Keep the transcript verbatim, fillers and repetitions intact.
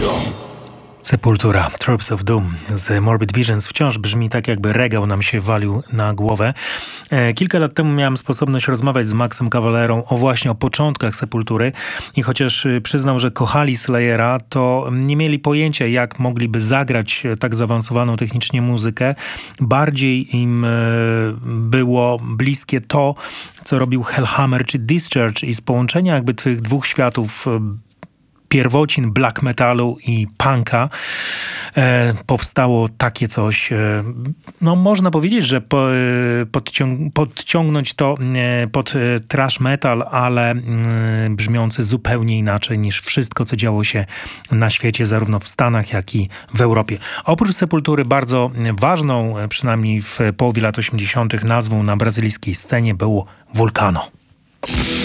Sepultura, Troops of Doom z Morbid Visions wciąż brzmi tak, jakby regał nam się walił na głowę. E, kilka lat temu miałem sposobność rozmawiać z Maxem Cavallerą o właśnie o początkach Sepultury i chociaż przyznał, że kochali Slayera, to nie mieli pojęcia, jak mogliby zagrać tak zaawansowaną technicznie muzykę. Bardziej im e, było bliskie to, co robił Hellhammer czy Discharge i z połączenia jakby tych dwóch światów e, pierwocin black metalu i punka e, powstało takie coś, e, no można powiedzieć, że po, e, podciąg- podciągnąć to e, pod e, thrash metal, ale e, brzmiący zupełnie inaczej niż wszystko, co działo się na świecie, zarówno w Stanach, jak i w Europie. Oprócz Sepultury bardzo ważną, e, przynajmniej w połowie lat osiemdziesiątych nazwą na brazylijskiej scenie było Vulcano.